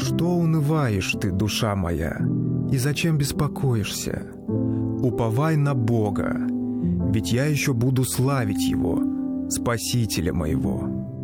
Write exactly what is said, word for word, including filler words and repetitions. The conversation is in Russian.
Что унываешь ты, душа моя, и зачем беспокоишься? Уповай на Бога, ведь я еще буду славить Его, Спасителя моего».